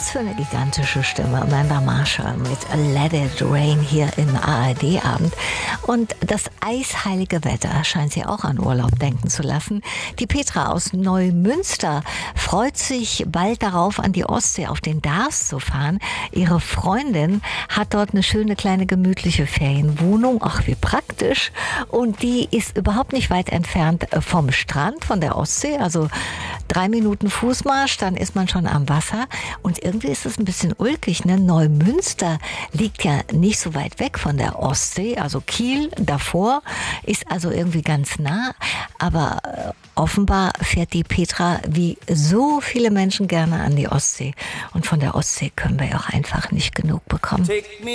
Was für eine gigantische Stimme. Amanda Marshall mit Let It Rain hier im ARD-Abend. Und das eisheilige Wetter scheint sie auch an Urlaub denken zu lassen. Die Petra aus Neumünster freut sich bald darauf, an die Ostsee auf den Darß zu fahren. Ihre Freundin hat dort eine schöne kleine gemütliche Ferienwohnung. Ach, wie praktisch. Und die ist überhaupt nicht weit entfernt vom Strand, von der Ostsee. Also 3 Minuten Fußmarsch, dann ist man schon am Wasser. Und irgendwie ist es ein bisschen ulkig, ne? Neumünster liegt ja nicht so weit weg von der Ostsee. Also Kiel davor ist also irgendwie ganz nah. Aber offenbar fährt die Petra wie so viele Menschen gerne an die Ostsee. Und von der Ostsee können wir auch einfach nicht genug bekommen.